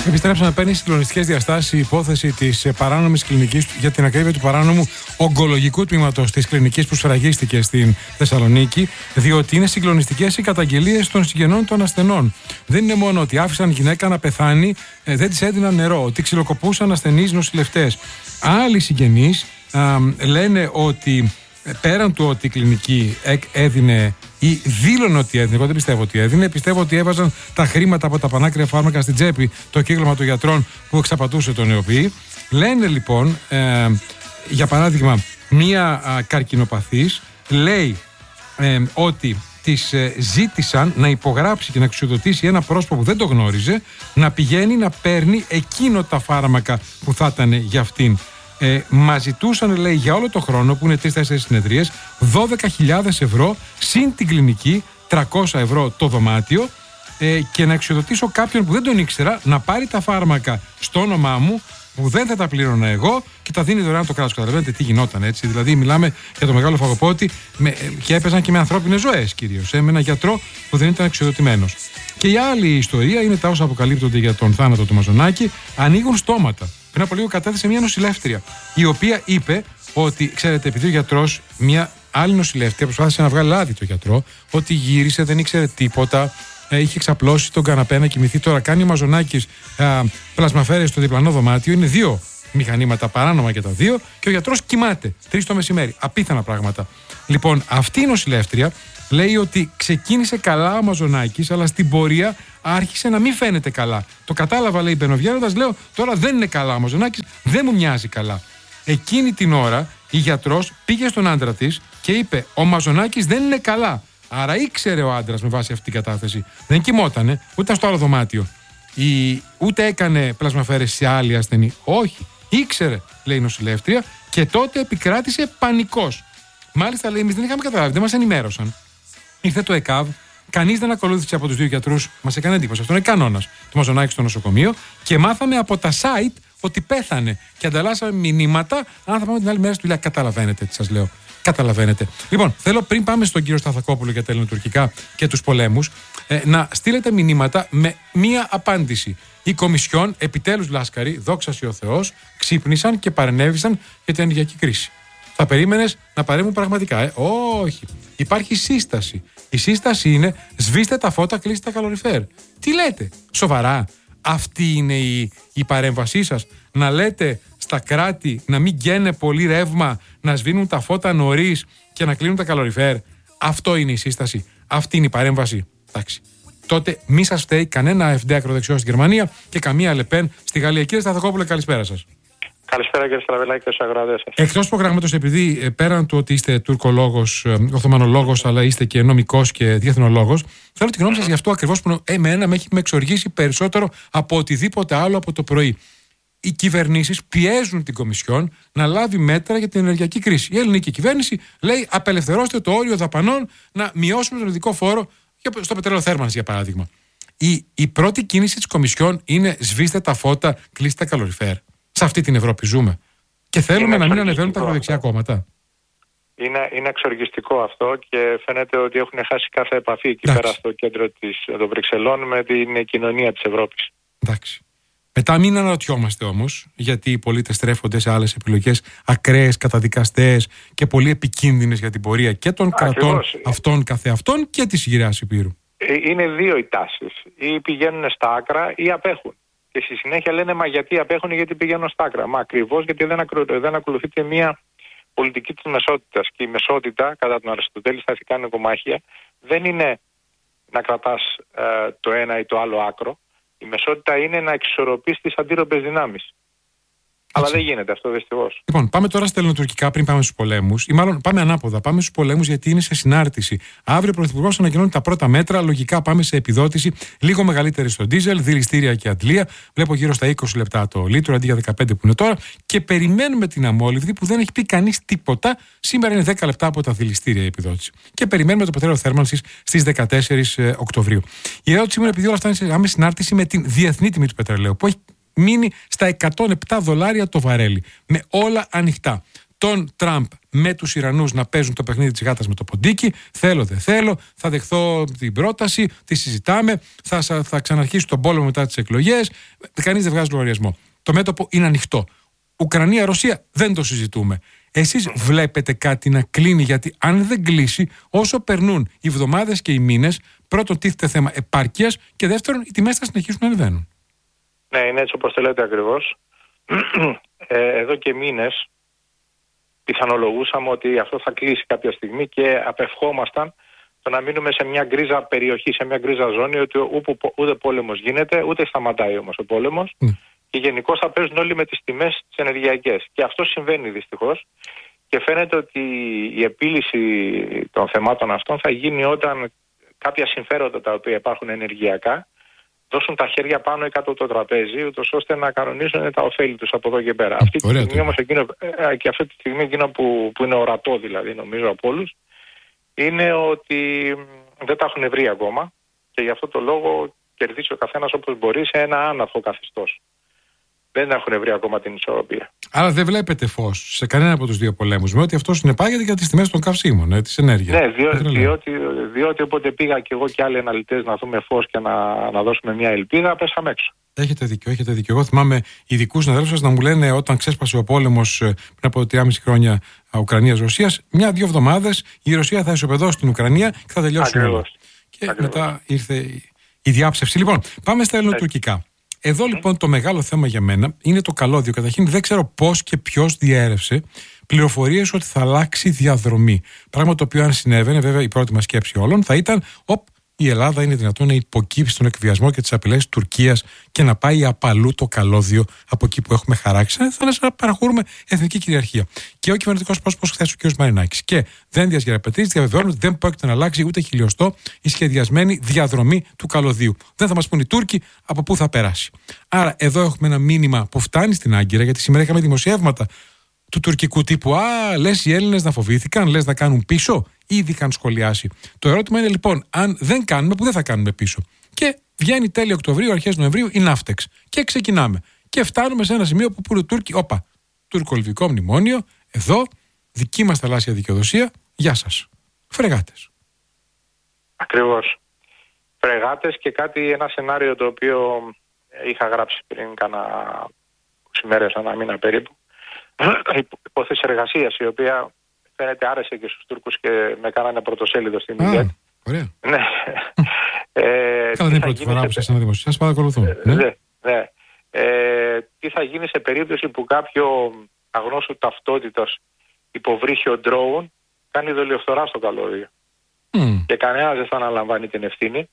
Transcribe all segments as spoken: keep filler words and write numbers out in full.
Επιστρέψαμε, παίρνει συγκλονιστικές διαστάσεις η υπόθεση της παράνομης κλινικής, για την ακρίβεια του παράνομου ογκολογικού τμήματος της κλινικής που σφραγίστηκε στην Θεσσαλονίκη, διότι είναι συγκλονιστικές οι καταγγελίες των συγγενών των ασθενών. Δεν είναι μόνο ότι άφησαν γυναίκα να πεθάνει, ε, δεν της έδιναν νερό, ότι ξυλοκοπούσαν ασθενείς νοσηλευτές. Άλλοι συγγενείς α, λένε ότι πέραν του ότι η κλινική έδινε ή δήλωνε ότι έδινε, εγώ δεν πιστεύω ότι έδινε, πιστεύω ότι έβαζαν τα χρήματα από τα πανάκρια φάρμακα στην τσέπη, το κύκλωμα των γιατρών που εξαπατούσε τον νεοποιή. Λένε λοιπόν, ε, για παράδειγμα, μία α, καρκινοπαθής λέει ε, ότι της ε, ζήτησαν να υπογράψει και να εξουδοτήσει ένα πρόσωπο που δεν το γνώριζε, να πηγαίνει να παίρνει εκείνο τα φάρμακα που θα ήταν για αυτήν. Ε, μας ζητούσαν, λέει, για όλο το χρόνο, που είναι τρεις-τέσσερις συνεδρίες, δώδεκα χιλιάδες ευρώ συν την κλινική, τριακόσια ευρώ το δωμάτιο, ε, και να εξοδοτήσω κάποιον που δεν τον ήξερα να πάρει τα φάρμακα στο όνομά μου, που δεν θα τα πλήρωνα εγώ, και τα δίνει δωρεάν το κράτος. Καταλαβαίνετε τι γινόταν, έτσι? Δηλαδή, μιλάμε για το μεγάλο φαγοπότη με, και έπαιζαν και με ανθρώπινες ζωές κυρίως, ε, με ένα γιατρό που δεν ήταν εξοδοτημένος. Και η άλλη ιστορία είναι τα όσα αποκαλύπτονται για τον θάνατο του Μαζονάκη. Ανοίγουν στόματα. Πριν από λίγο κατέθεσε μια νοσηλεύτρια, η οποία είπε ότι, ξέρετε, επειδή ο γιατρός, μια άλλη νοσηλεύτρια προσπάθησε να βγάλει λάδι το γιατρό, ότι γύρισε, δεν ήξερε τίποτα, ε, είχε ξαπλώσει τον καναπέ να κοιμηθεί. Τώρα κάνει ο Μαζονάκης ε, πλασμαφέρες στο διπλανό δωμάτιο, είναι δύο μηχανήματα παράνομα και τα δύο, και ο γιατρός κοιμάται τρεις το μεσημέρι. Απίθανα πράγματα. Λοιπόν, αυτή η νοσηλεύτρια λέει ότι ξεκίνησε καλά ο Μαζονάκης, αλλά στην πορεία άρχισε να μην φαίνεται καλά. Το κατάλαβα, λέει, μπαινοβγαίνοντας, λέω, τώρα δεν είναι καλά ο Μαζονάκης, δεν μου μοιάζει καλά. Εκείνη την ώρα η γιατρός πήγε στον άντρα της και είπε: ο Μαζονάκης δεν είναι καλά. Άρα ήξερε ο άντρας με βάση αυτή την κατάθεση. Δεν κοιμότανε, ούτε στο άλλο δωμάτιο. Η... Ούτε έκανε πλασμαφέρες σε άλλη ασθενή. Όχι. Ήξερε, λέει η νοσηλεύτρια, και τότε επικράτησε πανικός. Μάλιστα, λέει, εμείς δεν είχαμε καταλάβει, δεν μας ενημέρωσαν. Ήρθε το ΕΚΑΒ, κανείς δεν ακολούθησε από τους δύο γιατρούς, μας έκανε εντύπωση. Αυτό είναι κανόνας. Το Μαζονάκη στο νοσοκομείο, και μάθαμε από τα site ότι πέθανε. Και ανταλλάσσαμε μηνύματα. Αν θα πάμε την άλλη μέρα στη δουλειά, καταλαβαίνετε τι σας λέω. Καταλαβαίνετε. Λοιπόν, θέλω πριν πάμε στον κύριο Σταθακόπουλο για τα ελληνοτουρκικά και τους πολέμους, ε, να στείλετε μηνύματα με μία απάντηση. Η Κομισιόν, επιτέλους, Λάσκαρη, δόξα σοι ο Θεός, ξύπνησαν και παρενέβησαν για την ενεργειακή κρίση. Θα περίμενες να παρέμβουν πραγματικά, ε? Όχι. Υπάρχει σύσταση. Η σύσταση είναι: σβήστε τα φώτα, κλείστε τα καλοριφέρ. Τι λέτε? Σοβαρά? Αυτή είναι η, η παρέμβασή σας? Να λέτε στα κράτη να μην γκαίνε πολύ ρεύμα, να σβήνουν τα φώτα νωρίς και να κλείνουν τα καλοριφέρ? Αυτό είναι η σύσταση? Αυτή είναι η παρέμβαση? Εντάξει. Τότε μη σας φταίει κανένα εφ ντι ακροδεξιό στη Γερμανία και καμία Λεπέν στη Γαλλία. Κύριε Σταθακόπουλε, καλησπέρα σας. Καλησπέρα, κύριε Στραβελάκη, και στους αγρότες σας. Εκτός προγράμματος, επειδή πέραν του ότι είστε τουρκολόγος, οθωμανολόγος, αλλά είστε και νομικός και διεθνολόγος, θέλω τη γνώμη σας για αυτό ακριβώς που εμένα με έχει με εξοργήσει περισσότερο από οτιδήποτε άλλο από το πρωί. Οι κυβερνήσεις πιέζουν την Κομισιόν να λάβει μέτρα για την ενεργειακή κρίση. Η ελληνική κυβέρνηση λέει: απελευθερώστε το όριο δαπανών, να μειώσουμε τον ειδικό φόρο στο πετρέλαιο θέρμανσης, για παράδειγμα. Η, η πρώτη κίνηση της Κομισιόν είναι: σβήστε τα φώτα, κλείστε τα καλοριφέρ. Σε αυτή την Ευρώπη ζούμε. Και θέλουμε είναι να μην ανεβαίνουν τα ακροδεξιά κόμματα. Είναι, είναι εξοργιστικό αυτό, και φαίνεται ότι έχουν χάσει κάθε επαφή εκεί πέρα στο κέντρο της, των Βρυξελών με την κοινωνία της Ευρώπης. Εντάξει. Μετά μην αναρωτιόμαστε όμως, γιατί οι πολίτες στρέφονται σε άλλες επιλογές ακραίες, καταδικαστές και πολύ επικίνδυνες για την πορεία και των Ακριβώς. κρατών αυτών καθεαυτών και της γυραιάς Υπήρου. Είναι δύο οι τάσεις. Ή πηγαίνουν στα άκρα ή απέχουν. Και στη συνέχεια λένε: μα γιατί απέχουν, γιατί πηγαίνουν στα άκρα? Μα ακριβώς γιατί δεν, ακρου... δεν ακολουθείται μια πολιτική της μεσότητας. Και η μεσότητα, κατά τον Αριστοτέλη στα ηθικά νοικομάχια, δεν είναι να κρατάς ε, το ένα ή το άλλο άκρο. Η μεσότητα είναι να εξισορροπείς τις αντίρροπες δυνάμεις. Αλλά δεν γίνεται αυτό, δυστυχώς. Λοιπόν, πάμε τώρα στα ελληνοτουρκικά πριν πάμε στους πολέμους. Ή μάλλον πάμε ανάποδα. Πάμε στους πολέμους, γιατί είναι σε συνάρτηση. Αύριο ο Πρωθυπουργός ανακοινώνει τα πρώτα μέτρα. Λογικά πάμε σε επιδότηση λίγο μεγαλύτερη στο ντίζελ, δηληστήρια και αντλία. Βλέπω γύρω στα είκοσι λεπτά το λίτρο αντί για δεκαπέντε που είναι τώρα. Και περιμένουμε την αμόλυβδη, που δεν έχει πει κανείς τίποτα. Σήμερα είναι δέκα λεπτά από τα δηληστήρια η επιδότηση. Και περιμένουμε το πετρέλαιο θέρμανσης στις δεκατέσσερις Οκτωβρίου. Η ερώτηση μου είναι, επειδή όλα αυτά είναι σε άμεση συνάρτηση με την διεθνή τιμή του πετρελαίου, που έχει μείνει στα εκατόν επτά δολάρια το βαρέλι, με όλα ανοιχτά. τον Τραμπ με τους Ιρανούς να παίζουν το παιχνίδι της γάτας με το ποντίκι. Θέλω, δεν θέλω, θα δεχθώ την πρόταση, τη συζητάμε, θα, θα ξαναρχίσει τον πόλεμο μετά τις εκλογές. Κανείς δεν βγάζει λογαριασμό. Το μέτωπο είναι ανοιχτό. Ουκρανία-Ρωσία δεν το συζητούμε. Εσείς βλέπετε κάτι να κλείνει? Γιατί αν δεν κλείσει, όσο περνούν οι εβδομάδες και οι μήνες, πρώτον τίθεται θέμα επάρκειας και δεύτερον οι τιμές θα συνεχίσουν να ανεβαίνουν. Ναι, είναι έτσι όπως το λέτε ακριβώς. ε, εδώ και μήνες πιθανολογούσαμε ότι αυτό θα κλείσει κάποια στιγμή και απευχόμασταν το να μείνουμε σε μια γκρίζα περιοχή, σε μια γκρίζα ζώνη, ότι ούτε πόλεμος γίνεται, ούτε σταματάει όμως ο πόλεμος. Mm. Και γενικώς θα παίζουν όλοι με τις τιμές τις ενεργειακές. Και αυτό συμβαίνει δυστυχώς. Και φαίνεται ότι η επίλυση των θεμάτων αυτών θα γίνει όταν κάποια συμφέροντα τα οποία υπάρχουν ενεργειακά δώσουν τα χέρια πάνω ή κάτω από το τραπέζι, ούτως ώστε να κανονίσουν τα ωφέλη τους από εδώ και πέρα. Αυτή τη στιγμή όμως εκείνο, και αυτή τη στιγμή εκείνο που, που είναι ορατό δηλαδή νομίζω από όλους, είναι ότι δεν τα έχουν βρει ακόμα και γι' αυτό το λόγο κερδίσει ο καθένας όπως μπορεί σε ένα άναρχο καθεστώς. Δεν έχουν βρει ακόμα την ισορροπία. Άρα δεν βλέπετε φως σε κανένα από τους δύο πολέμους, με ότι αυτό συνεπάγεται για τις τιμές των καυσίμων, ε, της ενέργειας. Ναι, διό, διότι, διότι όποτε πήγα και εγώ και άλλοι αναλυτές να δούμε φως και να, να δώσουμε μια ελπίδα, πέσαμε έξω. Έχετε δίκιο, έχετε δίκιο. Εγώ θυμάμαι ειδικούς συναδέλφους σας να μου λένε όταν ξέσπασε ο πόλεμος πριν από τρία και μισό χρόνια Ουκρανίας-Ρωσίας, μια-δύο εβδομάδες η Ρωσία θα ισοπεδώσει την Ουκρανία και θα τελειώσει όλα. Και Ακριβώς. μετά ήρθε η διάψευση. Λοιπόν, πάμε στα ελληνοτουρκικά. Εδώ λοιπόν το μεγάλο θέμα για μένα είναι το καλώδιο. Καταρχήν δεν ξέρω πώς και ποιος διέρευσε πληροφορίες ότι θα αλλάξει διαδρομή. Πράγμα το οποίο αν συνέβαινε, βέβαια η πρώτη μας σκέψη όλων θα ήταν οπ, η Ελλάδα είναι δυνατόν να υποκύψει στον εκβιασμό και τις απειλές της Τουρκίας και να πάει απαλού το καλώδιο από εκεί που έχουμε χαράξει. Θα να παραχωρούμε εθνική κυριαρχία. Και ο κυβερνητικός πρόσωπος χθες ο κ. Μαρινάκης. Και Δένδιας Γεραπετρίδης διαβεβαιώνουν ότι δεν πρόκειται να αλλάξει ούτε χιλιοστό η σχεδιασμένη διαδρομή του καλωδίου. Δεν θα μας πούν οι Τούρκοι από πού θα περάσει. Άρα εδώ έχουμε ένα μήνυμα που φτάνει στην Άγκυρα, γιατί σήμερα είχαμε δημοσιεύματα του τουρκικού τύπου. Α, λες οι Έλληνες να φοβήθηκαν, λες να κάνουν πίσω. Ήδη είχαν σχολιάσει. Το ερώτημα είναι λοιπόν, αν δεν κάνουμε, που δεν θα κάνουμε πίσω. Και βγαίνει τέλη Οκτωβρίου, αρχές Νοεμβρίου η Ναύτεξ. Και ξεκινάμε. Και φτάνουμε σε ένα σημείο που πούν οι Τούρκοι, όπα, τουρκολιβικό μνημόνιο, εδώ, δική μας θαλάσσια δικαιοδοσία, γεια σας. Φρεγάτες. Ακριβώς. Φρεγάτες και κάτι, ένα σενάριο το οποίο είχα γράψει πριν κάνα είκοσι μέρες, ένα μήνα περίπου. Υπόθεση εργασίας, η οποία φαίνεται άρεσε και στους Τούρκους και με κάνανε πρωτοσέλιδο στην Ιλιέτ. Ωραία. Ναι. ε, Καλά, δεν είναι πρώτη φορά που σας αναδημοσιεύω. Σας παρακολουθώ. Ναι, ναι. ναι. Ε, τι θα γίνει σε περίπτωση που κάποιο αγνώστου ταυτότητας υποβρύχιο ντρόουν κάνει δολιοφθορά στο καλώδιο. Mm. Και κανένας δεν θα αναλαμβάνει την ευθύνη.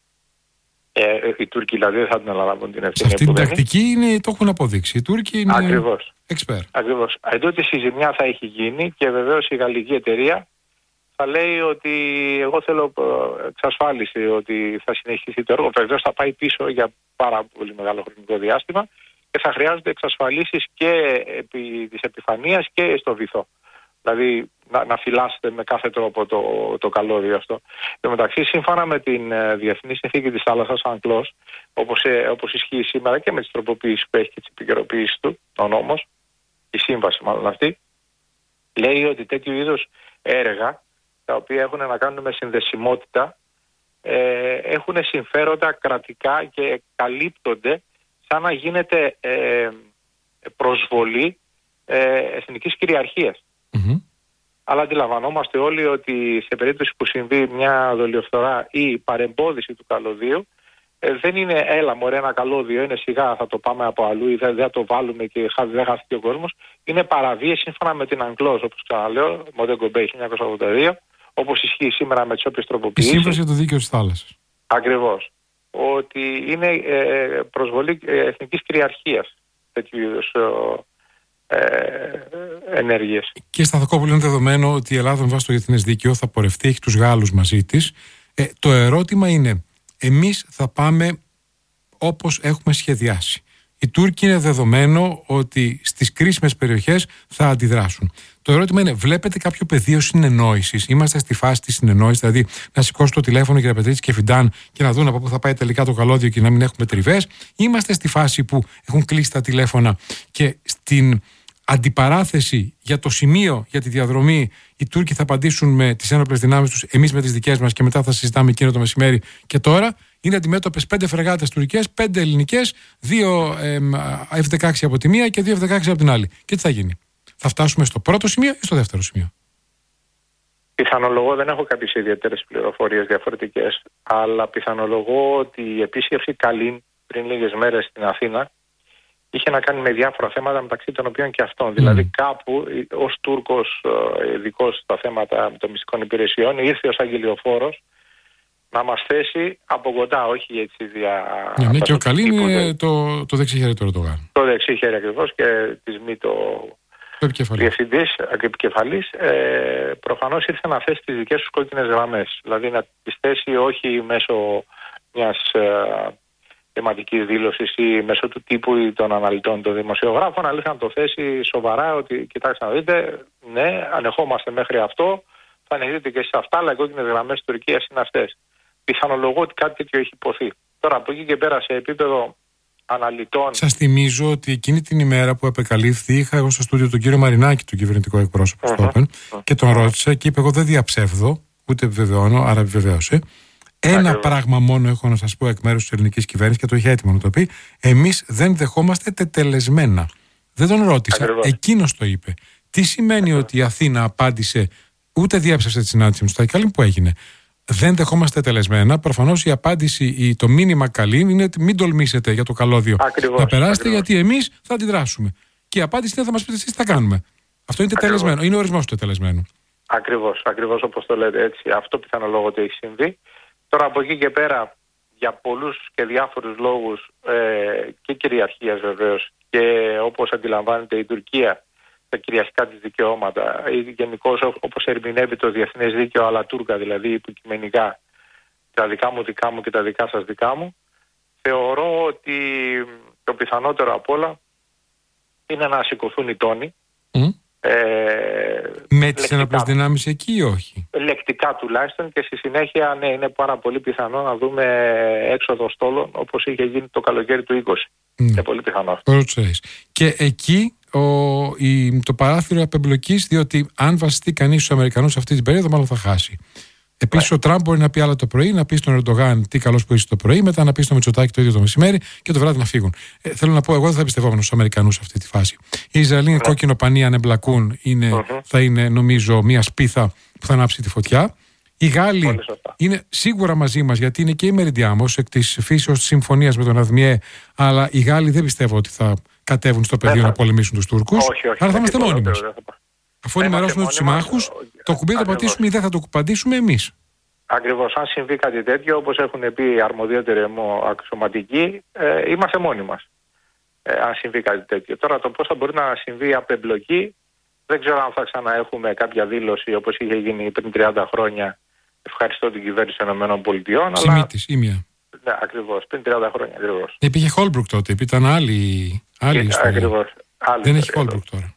Ε, οι Τούρκοι δηλαδή δεν θα την αναλαμβάνουν την ευθύνη. Σε αυτή την τακτική είναι, το έχουν αποδείξει. Οι Τούρκοι είναι Ακριβώς. Εξπέρ. Ακριβώς. Εντούτοις η ζημιά θα έχει γίνει και βεβαίως η γαλλική εταιρεία θα λέει ότι εγώ θέλω εξασφάλιση ότι θα συνεχίσει το έργο. Βεβαίως θα πάει πίσω για πάρα πολύ μεγάλο χρονικό διάστημα και θα χρειάζονται εξασφαλίσεις και επί της επιφανείας και στο βυθό. Δηλαδή να, να φυλάσσετε με κάθε τρόπο το, το καλώδιο αυτό. Εν μεταξύ, σύμφωνα με την ε, Διεθνή Συνθήκη της Θάλασσας UNCLOS, όπως, ε, όπως ισχύει σήμερα και με τις τροποποιήσεις που έχει και τις επικαιροποιήσεις του, ο νόμος, η σύμβαση μάλλον αυτή, λέει ότι τέτοιου είδους έργα, τα οποία έχουν να κάνουν με συνδεσιμότητα, ε, έχουν συμφέροντα κρατικά και καλύπτονται σαν να γίνεται ε, προσβολή ε, εθνικής κυριαρχίας. Mm-hmm. Αλλά αντιλαμβανόμαστε όλοι ότι σε περίπτωση που συμβεί μια δολιοφθορά ή παρεμπόδιση του καλωδίου, ε, δεν είναι έλα μωρέ ένα καλώδιο, είναι σιγά θα το πάμε από αλλού ή δεν θα το βάλουμε και δεν χάθηκε ο κόσμος. Είναι παραβίαση σύμφωνα με την UNCLOS, όπως ξαναλέω, Μοντέγκο Μπέι χίλια εννιακόσια ογδόντα δύο, όπως ισχύει σήμερα με τις όποιες τροποποιήσεις. Η Σύμβαση για το Δίκαιο της Θάλασσας. Ακριβώς. Ότι είναι ε, προσβολή ε, εθνικής κυριαρχίας τέτοιου είδους Ε, ενέργειες. Και Σταθακόπουλο, είναι δεδομένο ότι η Ελλάδα με βάση το διεθνές δίκαιο θα πορευτεί, έχει τους Γάλλους μαζί της. Ε, το ερώτημα είναι, εμείς θα πάμε όπως έχουμε σχεδιάσει. Οι Τούρκοι είναι δεδομένο ότι στις κρίσιμες περιοχές θα αντιδράσουν. Το ερώτημα είναι, βλέπετε κάποιο πεδίο συνεννόησης? Είμαστε στη φάση της συνεννόησης, δηλαδή να σηκώσουν το τηλέφωνο για Πετρίτσι και Φιντάν και να δουν από πού θα πάει τελικά το καλώδιο και να μην έχουμε τριβές? Είμαστε στη φάση που έχουν κλείσει τα τηλέφωνα και στην αντιπαράθεση για το σημείο, για τη διαδρομή. Οι Τούρκοι θα απαντήσουν με τις ένοπλες δυνάμεις τους, εμείς με τις δικές μας, και μετά θα συζητάμε εκείνο το μεσημέρι. Και τώρα είναι αντιμέτωπες πέντε φρεγάτες τουρκικές, πέντε ελληνικές, δύο εφ δεκαέξι από τη μία και δύο εφ δεκαέξι από την άλλη. Και τι θα γίνει? Θα φτάσουμε στο πρώτο σημείο ή στο δεύτερο σημείο? Πιθανολογώ, δεν έχω κάποιες ιδιαίτερες πληροφορίες διαφορετικές, αλλά πιθανολογώ ότι η επίσκεψη Καλίν πριν λίγες μέρες στην Αθήνα είχε να κάνει με διάφορα θέματα, μεταξύ των οποίων και αυτών. Mm. Δηλαδή, κάπου ως Τούρκος ειδικός στα θέματα των μυστικών υπηρεσιών ήρθε ως αγγελιοφόρος να μας θέσει από κοντά, όχι έτσι δια. Ναι, ναι, και ο Καλίν είναι το, το δεξί χέρι του Ερντογάν. Το δεξί χέρι ακριβώς, και της ΜΗ το διευθυντής, επικεφαλής, ε, προφανώς ήρθε να θέσει τις δικές τους κόκκινες γραμμές. Δηλαδή να τις θέσει όχι μέσω μιας ε, θεματικής δήλωσης ή μέσω του τύπου ή των αναλυτών των δημοσιογράφων, αλλά να το θέσει σοβαρά ότι κοιτάξτε να δείτε, ναι, ανεχόμαστε μέχρι αυτό, θα ανεχτείτε και εσείς αυτά, αλλά οι κόκκινες γραμμές της Τουρκίας είναι αυτές. Πιθανολογώ ότι κάτι τέτοιο έχει υποθεί. Τώρα από εκεί και πέρα σε επίπεδο αναλυτών. Σας θυμίζω ότι εκείνη την ημέρα που επεκαλύφθη είχα εγώ στο στούντιο τον κύριο Μαρινάκη, τον κυβερνητικό εκπρόσωπο στο Open, uh-huh. και τον ρώτησα και είπε: εγώ δεν διαψεύδω, ούτε επιβεβαιώνω, άρα επιβεβαίωσε. Ένα Ακριβώς. πράγμα μόνο έχω να σας πω εκ μέρους της ελληνικής κυβέρνησης, και το είχε έτοιμο να το πει: εμείς δεν δεχόμαστε τετελεσμένα. Δεν τον ρώτησα. Ακριβώς. Εκείνος το είπε. Τι σημαίνει Ακριβώς. ότι η Αθήνα απάντησε, ούτε διάψευσε τη συνάντηση με τους Ταϊκάλιν που έγινε. Δεν δεχόμαστε τελεσμένα. Προφανώς η απάντηση, το μήνυμα καλή είναι ότι μην τολμήσετε για το καλώδιο Ακριβώς, να περάσετε, ακριβώς. γιατί εμείς θα αντιδράσουμε. Και η απάντηση είναι θα μας πείτε εσείς τι θα κάνουμε. Αυτό είναι τελεσμένο. Είναι ο ορισμός του τελεσμένου. Ακριβώς, ακριβώς όπως το λέτε έτσι. Αυτό πιθανολόγω ότι έχει συμβεί. Τώρα από εκεί και πέρα, για πολλούς και διάφορους λόγους ε, και κυριαρχίας βεβαίως, και όπως αντιλαμβάνεται η Τουρκία τα κυριαρχικά της δικαιώματα, ή γενικώς όπως ερμηνεύει το διεθνές δίκαιο αλλά τούρκα, δηλαδή υποκειμενικά, τα δικά μου δικά μου και τα δικά σας δικά μου, θεωρώ ότι το πιθανότερο απ' όλα είναι να σηκωθούν οι τόνοι. Mm. Ε, με τις ενόπλες δυνάμεις εκεί ή όχι? Λεκτικά τουλάχιστον, και στη συνέχεια ναι, είναι πάρα πολύ πιθανό να δούμε έξοδο στόλων όπως είχε γίνει το καλοκαίρι του είκοσι. Mm. Είναι πολύ πιθανό αυτό. Και εκεί ο, η, το παράθυρο απεμπλοκής, διότι αν βασιστεί κανείς στους Αμερικανούς αυτή την περίοδο, μάλλον θα χάσει. Επίσης, yeah. ο Τραμπ μπορεί να πει άλλα το πρωί, να πει στον Ερντογάν τι καλός που είσαι το πρωί, μετά να πει στο Μητσοτάκη το ίδιο το μεσημέρι και το βράδυ να φύγουν. Ε, θέλω να πω, εγώ δεν θα πιστευόμουν στους Αμερικανούς σε αυτή τη φάση. Οι Ισραηλοί yeah. κόκκινο πανί, αν εμπλακούν, είναι, uh-huh. θα είναι νομίζω μια σπίθα που θα ανάψει τη φωτιά. Οι Γάλλοι είναι σίγουρα μαζί μας, γιατί είναι και η Μεριντιάμος εκ της φύσεως της συμφωνίας με τον Αδμιέ, αλλά οι Γάλλοι δεν πιστεύω ότι θα κατέβουν στο πεδίο yeah. να πολεμήσουν τους Τούρκους. Όχι, όχι, άρα θα είμαστε μόνοι μας. Αφού ενημερώσουμε τους συμμάχους, το κουμπί θα το πατήσουμε ή δεν θα το πατήσουμε εμείς. Ακριβώς. Αν συμβεί κάτι τέτοιο, όπως έχουν πει αρμοδιότεροι αξιωματικοί, ε, είμαστε μόνοι μας. Ε, αν συμβεί κάτι τέτοιο. Τώρα το πώς θα μπορεί να συμβεί απεμπλοκή, δεν ξέρω αν θα ξαναέχουμε κάποια δήλωση όπως είχε γίνει πριν τριάντα χρόνια. Ευχαριστώ την κυβέρνηση των ΗΠΑ. Σιμίτης ή μία. Ναι, ακριβώς. Πριν τριάντα χρόνια ακριβώς. Υπήρχε Χόλμπρουκ τότε, ήταν άλλη, άλλη ιστορία. Ακριβώς. Άλλη δεν ιστορία, έχει Χόλμπρουκ τώρα.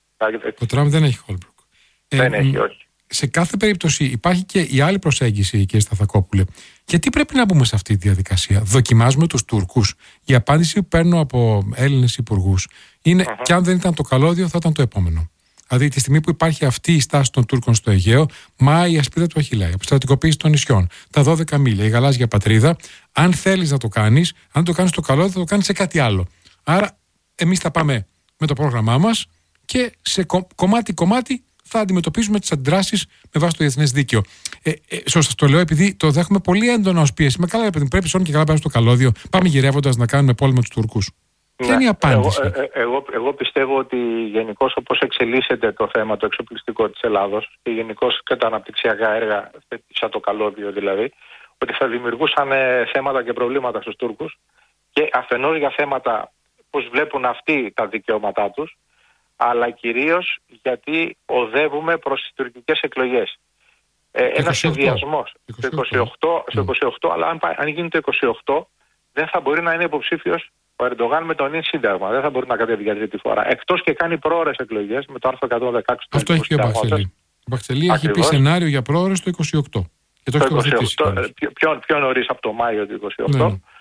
Ο Τραμπ δεν έχει Χόλμπρουκ. Δεν ε, έχει, όχι. Σε κάθε περίπτωση υπάρχει και η άλλη προσέγγιση, κύριε Σταθακόπουλε. Γιατί πρέπει να μπούμε σε αυτή τη διαδικασία? Δοκιμάζουμε τους Τούρκους. Η απάντηση που παίρνω από Έλληνες υπουργούς είναι uh-huh. και αν δεν ήταν το καλώδιο θα ήταν το επόμενο. Δηλαδή τη στιγμή που υπάρχει αυτή η στάση των Τούρκων στο Αιγαίο, μα η ασπίδα του Αχιλλέα, η αποστρατικοποίηση των νησιών, τα δώδεκα μίλια, η γαλάζια πατρίδα, αν θέλεις να το κάνεις, αν το κάνεις το καλώδιο θα το κάνεις σε κάτι άλλο. Άρα εμείς θα πάμε με το πρόγραμμά μας και σε κομμάτι-κομμάτι θα αντιμετωπίζουμε τις αντιδράσεις με βάση το διεθνές δίκαιο. Ε, ε, Σωστά το λέω, επειδή το δέχομαι πολύ έντονα ως πίεση. Με καλά, παιδί, πρέπει σώνει και καλά πέρα στο καλώδιο. Πάμε γυρεύοντας να κάνουμε πόλεμο τους Τούρκους. Ποια είναι η απάντηση? Εγώ, ε, εγώ, εγώ πιστεύω ότι γενικώς όπως εξελίσσεται το θέμα το εξοπλιστικό της Ελλάδος και γενικώς και τα αναπτυξιακά έργα, σαν το καλώδιο δηλαδή, ότι θα δημιουργούσαν θέματα και προβλήματα στους Τούρκους, και αφενός για θέματα πώς βλέπουν αυτοί τα δικαιώματά τους, αλλά κυρίως γιατί οδεύουμε προς τις τουρκικές εκλογές. Ε, ένας συνδυασμός στο είκοσι οκτώ, στο είκοσι οκτώ, αλλά αν, αν γίνει το είκοσι οκτώ δεν θα μπορεί να είναι υποψήφιος ο Ερντογάν με τον νυν σύνταγμα. Δεν θα μπορεί να κατέβει για τρίτη φορά. Εκτός και κάνει πρόωρες εκλογές με το άρθρο εκατόν δεκαέξι. Αυτό έχει πει ο Μπαχτσελή. Ο Μπαχτσελή έχει πει σενάριο για πρόωρες το είκοσι οκτώ. Και το, το είκοσι οκτώ, πιο, πιο, πιο νωρίς από το Μάιο του είκοσι οκτώ. Ναι.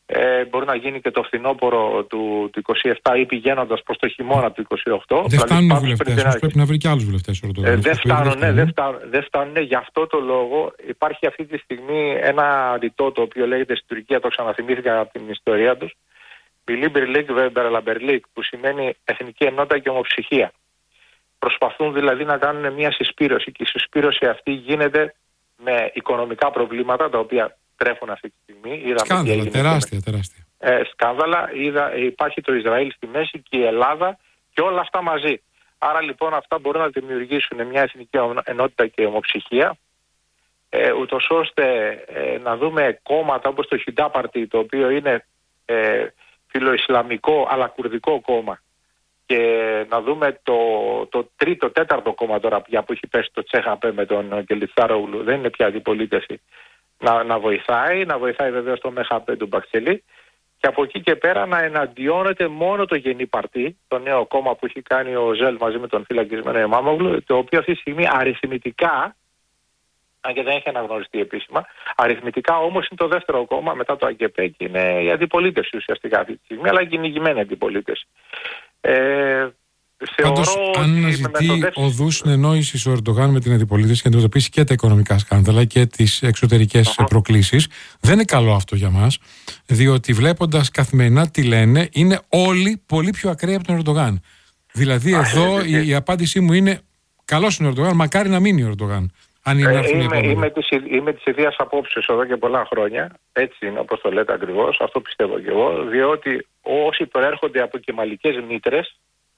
Ε, μπορεί να γίνει και το φθινόπωρο του, του είκοσι επτά ή πηγαίνοντας προς το χειμώνα του είκοσι οκτώ. Δεν δηλαδή, φτάνουν οι βουλευτές, πρέπει, πρέπει να βρει και άλλους βουλευτές. Ε, δεν φτάνουν, ναι, δεν φτάνουν, δεν φτάνουν. Γι' αυτό το λόγο υπάρχει αυτή τη στιγμή ένα ρητό το οποίο λέγεται στην Τουρκία, το ξαναθυμήθηκα από την ιστορία τους, Μιλίμπερλικ Βεμπερλαμπερλικ, που σημαίνει εθνική ενότητα και ομοψυχία. Προσπαθούν δηλαδή να κάνουν μια συσπήρωση και η συσπήρωση αυτή γίνεται με οικονομικά προβλήματα τα οποία τρέφουν αυτή τη στιγμή. Σκάνδαλα, τεράστια, τεράστια. Ε, σκάνδαλα, είδα, υπάρχει το Ισραήλ στη μέση και η Ελλάδα και όλα αυτά μαζί. Άρα λοιπόν αυτά μπορούν να δημιουργήσουν μια εθνική ενότητα και ομοψυχία, ε, ούτως ώστε ε, να δούμε κόμματα όπως το Χιντάπαρτι, το οποίο είναι ε, φιλοϊσλαμικό αλλά κουρδικό κόμμα, και να δούμε το, το τρίτο, τέταρτο κόμμα τώρα πια που έχει πέσει το Τσέχαπε με τον Κελιτσάρογλου, δεν είναι πια αντιπολίτευση, να, να βοηθάει, να βοηθάει βεβαίως το ΜΕΧΑΠΕ του Μπαξελή, και από εκεί και πέρα να εναντιώνεται μόνο το Γενή Παρτί, το νέο κόμμα που έχει κάνει ο Ζέλ μαζί με τον φυλακισμένο Εμάμογλου, το οποίο αυτή τη στιγμή αριθμητικά, αν και δεν έχει αναγνωριστεί επίσημα, αριθμητικά όμως είναι το δεύτερο κόμμα μετά το ΑΚΕΠΕ και είναι η αντιπολίτευση ουσιαστικά αυτή τη στιγμή, αλλά κυνηγημένη αντιπολίτευση. Ε, Πάντως, αν αναζητεί δεύτερο... οδούς συνεννόησης ο Ερντογάν με την αντιπολίτευση και αντιμετωπίσει και τα οικονομικά σκάνδαλα και τις εξωτερικές uh-huh. προκλήσεις, δεν είναι καλό αυτό για μας, διότι βλέποντας καθημερινά τι λένε, είναι όλοι πολύ πιο ακραίοι από τον Ερντογάν. Δηλαδή, εδώ η, η απάντησή μου είναι: καλός είναι ο Ερντογάν, μακάρι να μείνει ο Ερντογάν. Αν είναι ε, είμαι, είμαι, της, είμαι της ιδίας απόψεως εδώ και πολλά χρόνια. Έτσι είναι, όπως το λέτε ακριβώς. Αυτό πιστεύω και εγώ. Διότι όσοι προέρχονται από κεμαλικές μήτρες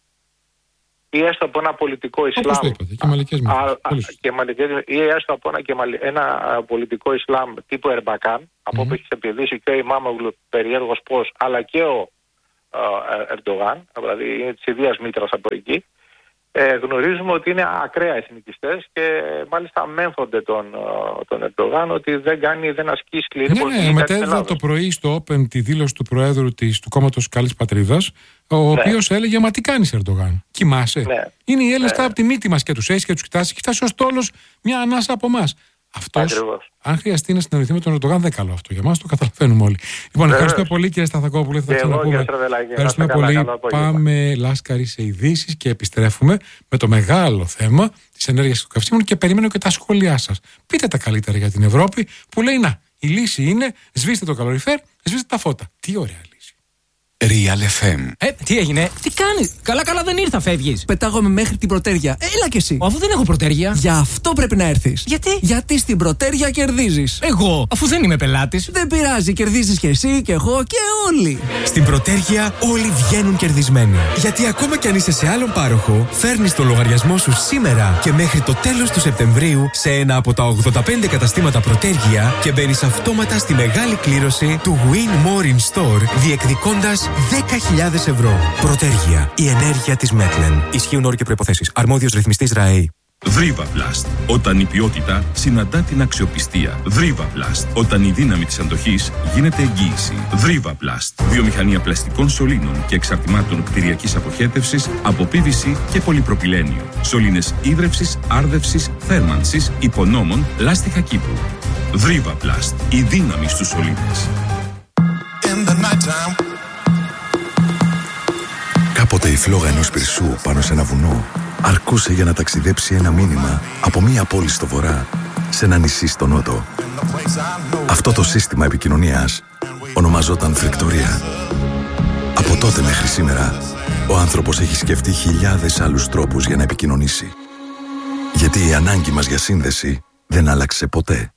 ή έστω από ένα πολιτικό Ισλάμ. Όπως το είπατε, κεμαλικές μήτρες. Ή έστω από ένα, κεμαλι, ένα πολιτικό Ισλάμ τύπου Ερμπακάν, mm-hmm. από όπου έχει επιδίσει και ο Ημάμογλου περιέργως πώς, αλλά και ο ε, Ερντογάν, δηλαδή είναι της ιδίας μήτρας από εκεί. Ε, γνωρίζουμε ότι είναι ακραία εθνικιστές και μάλιστα μέμφονται τον, τον Ερντογάν ότι δεν κάνει, δεν ασκεί σκληρή ναι, πολιτική. Ναι, μετέδιδα το πρωί στο Open τη δήλωση του Προέδρου της, του κόμματος Καλής Πατρίδας, ο ναι. οποίος έλεγε: μα τι κάνεις, Ερντογάν, κοιμάσαι. Ναι. Είναι οι Έλληνες ναι. κάτω από τη μύτη μας και τους έχεις και τους κοιτάς και φτάσει ως τόλος μια ανάσα από εμάς. Αυτός, αν χρειαστεί να συνεννοηθεί με τον Ερντογάν, δεν είναι καλό αυτό για μας, το καταλαβαίνουμε όλοι. Λοιπόν, ευχαριστούμε πολύ, κύριε Σταθακόπουλε. Θα ξαναπούμε. Ευχαριστούμε πολύ. Καλά, πάμε Λάσκαρη σε ειδήσεις και επιστρέφουμε με το μεγάλο θέμα της ενέργειας των καυσίμων και περιμένω και τα σχόλιά σας. Πείτε τα καλύτερα για την Ευρώπη που λέει: να, η λύση είναι σβήστε το καλοριφέρ, σβήστε τα φώτα. Τι ωραία λύση. Real εφ εμ. Ε, τι έγινε, τι κάνεις, καλά καλά δεν ήρθα, φεύγεις. Πετάγομαι μέχρι την Πρωτέρια, έλα κι εσύ. Αφού δεν έχω Πρωτέρια. Γι' αυτό πρέπει να έρθεις. Γιατί? Γιατί στην Πρωτέρια κερδίζεις. Εγώ, αφού δεν είμαι πελάτης. Δεν πειράζει, κερδίζεις κι εσύ και εγώ και όλοι. Στην Πρωτέρια όλοι βγαίνουν κερδισμένοι. Γιατί ακόμα κι αν είσαι σε άλλον πάροχο, φέρνεις το λογαριασμό σου σήμερα και μέχρι το τέλος του Σεπτεμβρίου σε ένα από τα ογδόντα πέντε καταστήματα Πρωτέρια και μπαίνεις αυτόματα στη μεγάλη κλήρωση του Win More in Store, διεκδικώντας δέκα χιλιάδες ευρώ. Πρωτέργεια. Η ενέργεια της Μέτλεν. Ισχύουν όροι και προϋποθέσεις. Αρμόδιος ρυθμιστής ΡΑΕΗ. Δρίβαπλαστ. Όταν η ποιότητα συναντά την αξιοπιστία. Δρίβαπλαστ. Όταν η δύναμη της αντοχής γίνεται εγγύηση. Δρίβαπλαστ. Βιομηχανία πλαστικών σωλήνων και εξαρτημάτων κτηριακής αποχέτευσης από πι βι σι και πολυπροπυλένιο. Σωλήνες ίδρευσης, άρδευσης, θέρμανσης, υπονόμων, λάστιχα Κύπρου. Δρίβαπλαστ. Η δύναμη στους σωλήνες. Κάποτε η φλόγα ενός πυρσού πάνω σε ένα βουνό αρκούσε για να ταξιδέψει ένα μήνυμα από μία πόλη στο βορρά σε ένα νησί στο νότο. Αυτό το σύστημα επικοινωνίας ονομαζόταν φρικτορία. Από τότε μέχρι σήμερα, ο άνθρωπος έχει σκεφτεί χιλιάδες άλλους τρόπους για να επικοινωνήσει. Γιατί η ανάγκη μας για σύνδεση δεν άλλαξε ποτέ.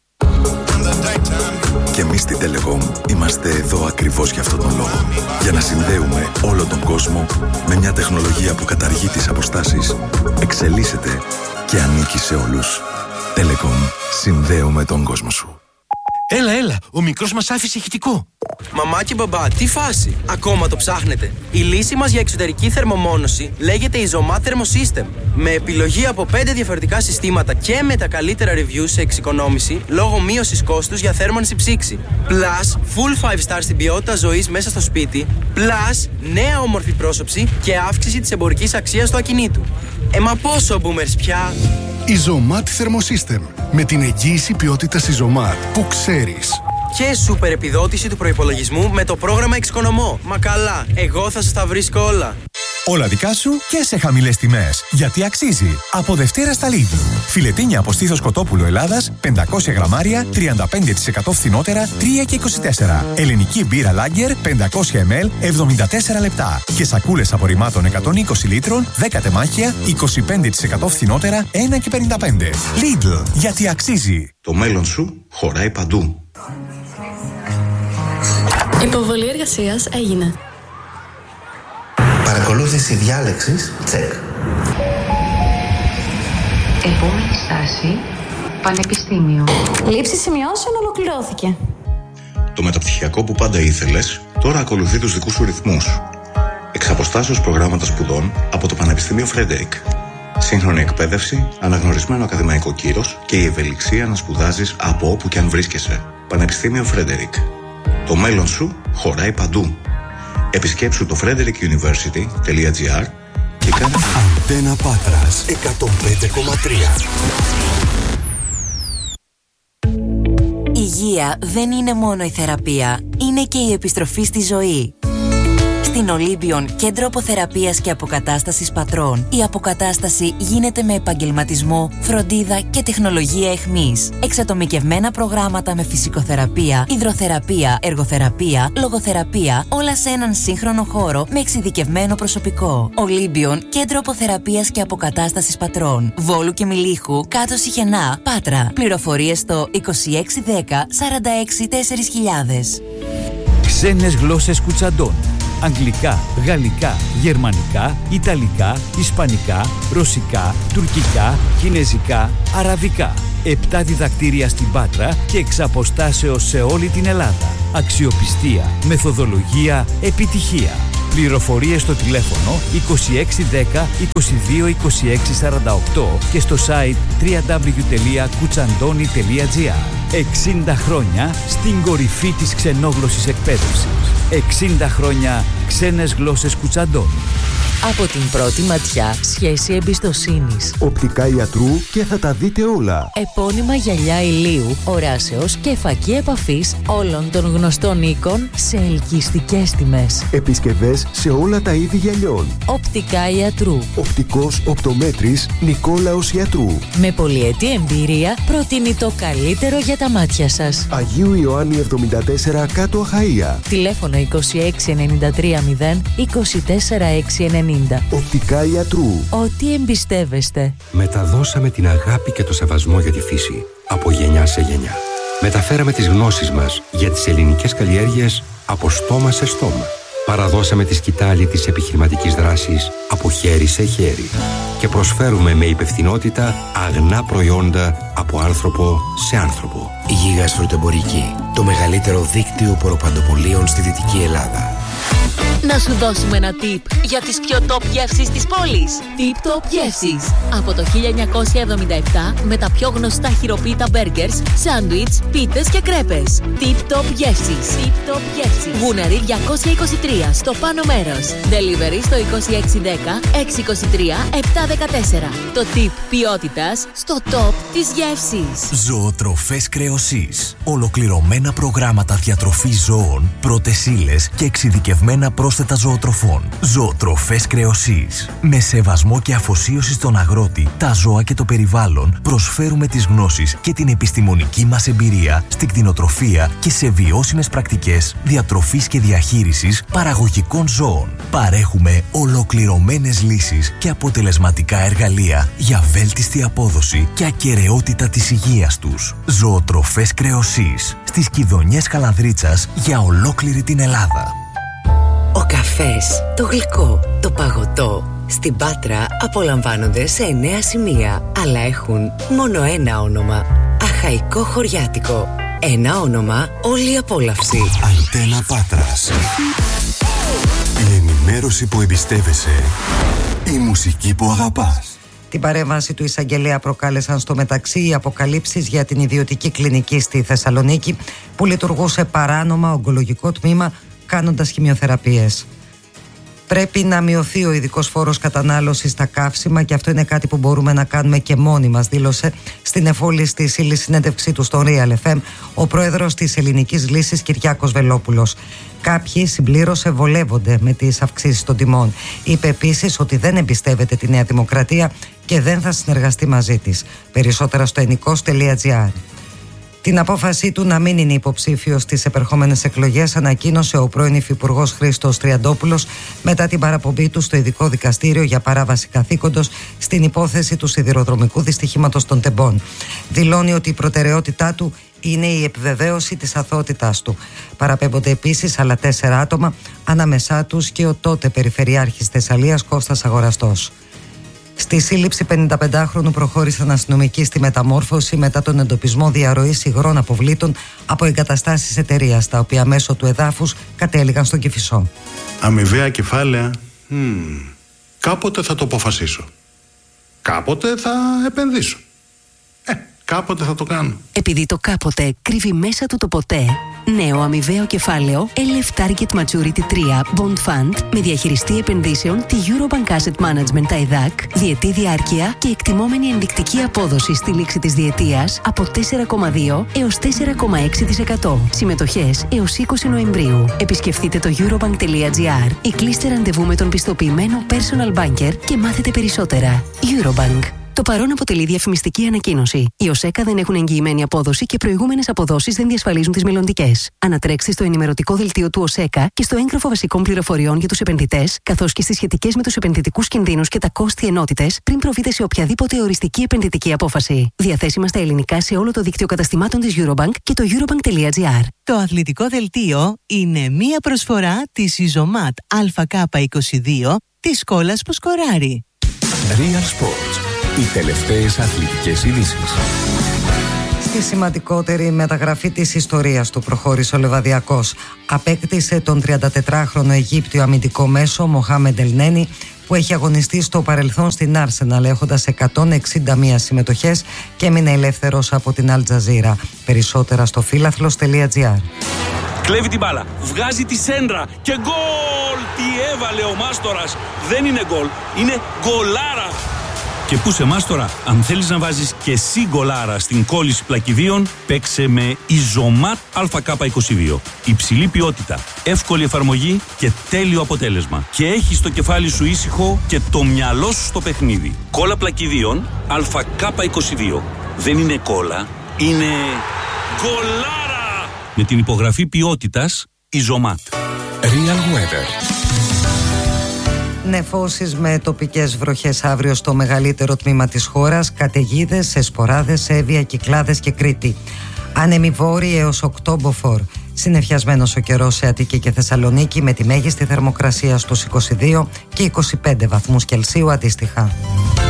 Και εμείς στην Telecom είμαστε εδώ ακριβώς για αυτόν τον λόγο. Για να συνδέουμε όλο τον κόσμο με μια τεχνολογία που καταργεί τις αποστάσεις, εξελίσσεται και ανήκει σε όλους. Telecom. Συνδέουμε τον κόσμο σου. Έλα, έλα, ο μικρός μας άφησε ηχητικό. Μαμά και μπαμπά, τι φάση, ακόμα το ψάχνετε? Η λύση μας για εξωτερική θερμομόνωση λέγεται Isomat Thermosystem. Με επιλογή από πέντε διαφορετικά συστήματα και με τα καλύτερα reviews σε εξοικονόμηση λόγω μείωσης κόστους για θέρμανση ψήξη. Plus, full five star στην ποιότητα ζωής μέσα στο σπίτι. Plus, νέα όμορφη πρόσωψη και αύξηση της εμπορικής αξίας του ακινήτου. Ε, μα πόσο boomers πια! Isomat Thermosystem. Με την εγγύηση ποιότητας Isomat που ξέρεις. Και σούπερ επιδότηση του προϋπολογισμού με το πρόγραμμα Εξοικονομώ. Μα καλά, εγώ θα σας τα βρίσκω όλα. Όλα δικά σου και σε χαμηλές τιμές. Γιατί αξίζει. Από Δευτέρα στα Lidl. Φιλετίνια από στήθος κοτόπουλο Ελλάδας, πεντακόσια γραμμάρια, τριάντα πέντε τοις εκατό φθηνότερα, τρία και είκοσι τέσσερα. Ελληνική μπύρα Lager, πεντακόσια μιλιλίτρα, εβδομήντα τέσσερα λεπτά. Και σακούλες απορριμμάτων εκατόν είκοσι λίτρων, δέκα τεμάχια, είκοσι πέντε τοις εκατό φθηνότερα, ένα και πενήντα πέντε. Lidl. Γιατί αξίζει. Το μέλλον σου χωράει παντού. Υποβολή εργασίας έγινε. Παρακολούθηση διάλεξης, τσεκ. Επόμενη στάση, Πανεπιστήμιο. Λήψη σημειώσεων ολοκληρώθηκε. Το μεταπτυχιακό που πάντα ήθελες, τώρα ακολουθεί τους δικούς σου ρυθμούς. Εξ αποστάσεως προγράμματα σπουδών από το Πανεπιστήμιο Φρέντερικ. Σύγχρονη εκπαίδευση, αναγνωρισμένο ακαδημαϊκό κύρος και η ευελιξία να σπουδάζεις από όπου και αν βρίσκεσαι. Πανεπιστήμιο Φρέντερικ. Το μέλλον σου χωράει παντού. Επισκέψου το frederick university τελεία gr και κάνε... Αντένα Πάτρας εκατόν πέντε κόμμα τρία. Η υγεία δεν είναι μόνο η θεραπεία, είναι και η επιστροφή στη ζωή. Στην Ολύμπιον, κέντρο αποθεραπείας και αποκατάστασης πατρών, η αποκατάσταση γίνεται με επαγγελματισμό, φροντίδα και τεχνολογία εχμής. Εξατομικευμένα προγράμματα με φυσικοθεραπεία, υδροθεραπεία, εργοθεραπεία, λογοθεραπεία, όλα σε έναν σύγχρονο χώρο με εξειδικευμένο προσωπικό. Ολύμπιον, κέντρο αποθεραπείας και αποκατάστασης πατρών. Βόλου και Μιλίχου, κάτω Σιχενά, Πάτρα. Πληροφορίες στο είκοσι έξι δέκα σαράντα έξι τέσσερις χιλιάδες. Ξένες γλώσσες Κουτσαντών. Αγγλικά, γαλλικά, γερμανικά, ιταλικά, ισπανικά, ρωσικά, τουρκικά, κινεζικά, αραβικά. Επτά διδακτήρια στην Πάτρα και εξ αποστάσεως σε όλη την Ελλάδα. Αξιοπιστία, μεθοδολογία, επιτυχία. Πληροφορίες στο τηλέφωνο είκοσι έξι δέκα είκοσι δύο είκοσι έξι σαράντα οκτώ και στο site double-u double-u double-u τελεία κουτσαντώνη τελεία gr. εξήντα χρόνια στην κορυφή της ξενόγλωσσης εκπαίδευσης. εξήντα χρόνια ξένες γλώσσες Κουτσαντώνη. Από την πρώτη ματιά, σχέση εμπιστοσύνης. Οπτικά ιατρού και θα τα δείτε όλα. Επώνυμα γυαλιά ηλίου, οράσεως και φακή επαφής όλων των γνωστών οίκων σε ελκυστικές τιμές. Επισκευές σε όλα τα είδη γυαλιών. Οπτικά ιατρού. Οπτικός οπτομέτρης Νικόλαος Ιατρού. Με πολυετή εμπειρία προτείνει το καλύτερο για τα μάτια σας. Αγίου Ιωάννη εβδομήντα τέσσερα κάτω Αχαΐα. Τηλέφωνο είκοσι έξι ενενήντα τρία μηδέν είκοσι τέσσερα έξι ενενήντα. Οπτικά ιατρού. Ό,τι εμπιστεύεστε. Μεταδώσαμε την αγάπη και το σεβασμό για τη φύση από γενιά σε γενιά. Μεταφέραμε τις γνώσεις μας για τις ελληνικές καλλιέργειες από στόμα σε στόμα. Παραδώσαμε τη σκητάλη της επιχειρηματικής δράσης από χέρι σε χέρι. Και προσφέρουμε με υπευθυνότητα αγνά προϊόντα από άνθρωπο σε άνθρωπο. Γίγας Φρουτοεμπορική. Το μεγαλύτερο δίκτυο ποροπαντοπολίων στη Δυτική Ελλάδα. Να σου δώσουμε ένα tip για τις πιο top γεύσεις της πόλης. Tip Top γεύσεις. Από το χίλια εννιακόσια εβδομήντα επτά με τα πιο γνωστά χειροποίητα μπέργκερς, σάντουιτς, πίτες και κρέπες. Tip Top γεύσεις. Tip Top γεύσεις. Γούναρη διακόσια είκοσι τρία στο πάνω μέρος. Delivery στο είκοσι έξι δέκα έξι είκοσι τρία επτά δεκατέσσερα. Το tip ποιότητας στο top της γεύσης. Ζωοτροφές Κρεοσής. Ολοκληρωμένα προγράμματα διατροφής ζώων, πρώτες ύλες και εξειδικευμένα πρόσθετα ζωοτροφών. Ζωοτροφές Κρεοσής. Με σεβασμό και αφοσίωση στον αγρότη, τα ζώα και το περιβάλλον, προσφέρουμε τις γνώσεις και την επιστημονική μας εμπειρία στην κτηνοτροφία και σε βιώσιμες πρακτικές διατροφής και διαχείρισης παραγωγικών ζώων. Παρέχουμε ολοκληρωμένες λύσεις και αποτελεσματικά εργαλεία για βέλτιστη απόδοση και ακεραιότητα της υγείας τους. Ζωοτροφές Κρεοσής. Στις Κιδωνιές Καλανδρίτσας για ολόκληρη την Ελλάδα. Ο καφές, το γλυκό, το παγωτό στην Πάτρα απολαμβάνονται σε εννέα σημεία, αλλά έχουν μόνο ένα όνομα. Αχαϊκό Χωριάτικο. Ένα όνομα, όλη η απόλαυση. Αντένα Πάτρας. Η ενημέρωση που εμπιστεύεσαι. Η μουσική που αγαπάς. Την παρέμβαση του εισαγγελέα προκάλεσαν στο μεταξύ οι αποκαλύψεις για την ιδιωτική κλινική στη Θεσσαλονίκη που λειτουργούσε παράνομα ογκολογικό τμήμα κάνοντας χημειοθεραπείες. Πρέπει να μειωθεί ο ειδικός φόρος κατανάλωσης στα καύσιμα και αυτό είναι κάτι που μπορούμε να κάνουμε και μόνοι μας, δήλωσε στην εφόλιστη στη συνέντευξή του στο Real εφ εμ ο πρόεδρος της Ελληνικής Λύσης Κυριάκος Βελόπουλος. Κάποιοι, συμπλήρωσε, βολεύονται με τις αυξήσεις των τιμών. Είπε επίσης ότι δεν εμπιστεύεται τη Νέα Δημοκρατία και δεν θα συνεργαστεί μαζί της. Περισσότερα στο ενικός τελεία τζι άρ. Την απόφασή του να μην είναι υποψήφιος στις επερχόμενες εκλογές ανακοίνωσε ο πρώην Υφυπουργός Χρήστος Τριαντόπουλος μετά την παραπομπή του στο ειδικό δικαστήριο για παράβαση καθήκοντος στην υπόθεση του σιδηροδρομικού δυστυχήματος των Τεμπών. Δηλώνει ότι η προτεραιότητά του είναι η επιβεβαίωση της αθωότητάς του. Παραπέμπονται επίσης άλλα τέσσερα άτομα, ανάμεσά τους και ο τότε Περιφερειάρχης Θεσσαλίας Κώστας Αγοραστός. Στη σύλληψη πενηνταπεντάχρονου προχώρησαν αστυνομικοί στη μεταμόρφωση μετά τον εντοπισμό διαρροής υγρών αποβλήτων από εγκαταστάσεις εταιρείας, τα οποία μέσω του εδάφους κατέληγαν στον Κηφισό. Αμοιβαία κεφάλαια. Mm. Κάποτε θα το αποφασίσω. Κάποτε θα επενδύσω. Ε, κάποτε θα το κάνω. Επειδή το κάποτε κρύβει μέσα του το ποτέ, νέο αμοιβαίο κεφάλαιο ελ εφ Target Maturity τρία Bond Fund με διαχειριστή επενδύσεων τη Eurobank Asset Management τα ΕΔΑΚ, διετή διάρκεια και εκτιμόμενη ενδεικτική απόδοση στη λήξη της διετίας από τέσσερα κόμμα δύο έως τέσσερα κόμμα έξι τοις εκατό. Συμμετοχές έως είκοσι Νοεμβρίου. Επισκεφτείτε το eurobank τελεία τζι άρ ή κλείστε ραντεβού με τον πιστοποιημένο personal banker και μάθετε περισσότερα. Eurobank. Το παρόν αποτελεί διαφημιστική ανακοίνωση. Οι ΟΣΕΚΑ δεν έχουν εγγυημένη απόδοση και προηγούμενες αποδόσεις δεν διασφαλίζουν τις μελλοντικές. Ανατρέξτε στο ενημερωτικό δελτίο του ΟΣΕΚΑ και στο έγγραφο βασικών πληροφοριών για τους επενδυτές, καθώς και στις σχετικές με τους επενδυτικούς κινδύνους και τα κόστη ενότητες, πριν προβείτε σε οποιαδήποτε οριστική επενδυτική απόφαση. Διαθέσιμα στα ελληνικά σε όλο το δίκτυο καταστημάτων της Eurobank και το eurobank τελεία τζι άρ. Το αθλητικό δελτίο είναι μία προσφορά της Ιζωμάτ Α Κ είκοσι δύο της κόλλας που σκοράρει. Real Sports. Οι τελευταίες αθλητικές ειδήσεις. Στη σημαντικότερη μεταγραφή της ιστορίας του προχώρησε ο Λεβαδιακός. Απέκτησε τον τριαντατετράχρονο Αιγύπτιο αμυντικό μέσο Μοχάμεντ Ελνένι, που έχει αγωνιστεί στο παρελθόν στην Arsenal έχοντας εκατόν εξήντα μία συμμετοχές και έμεινε ελεύθερος από την Al Jazeera. Περισσότερα στο φίλαθλος τελεία τζι άρ. Κλέβει την μπάλα, βγάζει τη σέντρα και γκολ! Τι έβαλε ο Μάστορας! Δεν είναι γκολ, είναι γκολάρα! Και πού σε Μάστορα, αν θέλεις να βάζεις και εσύ γκολάρα στην κόλληση πλακιδίων, παίξε με Ιζωμάτ Α Κ είκοσι δύο. Υψηλή ποιότητα, εύκολη εφαρμογή και τέλειο αποτέλεσμα. Και έχεις το κεφάλι σου ήσυχο και το μυαλό σου στο παιχνίδι. Κόλλα πλακιδίων Α Κ είκοσι δύο. Δεν είναι κόλλα, είναι γκολάρα! Με την υπογραφή ποιότητας Ιζωμάτ. Real Weather. Νεφώσεις με τοπικές βροχές αύριο στο μεγαλύτερο τμήμα της χώρας, καταιγίδες σε Σποράδες, Εύβοια, Κυκλάδες και Κρήτη. Άνεμοι βόρειοι έως οκτώ μποφόρ. Συννεφιασμένος ο καιρός σε Αττική και Θεσσαλονίκη με τη μέγιστη θερμοκρασία στους είκοσι δύο και είκοσι πέντε βαθμούς Κελσίου αντίστοιχα.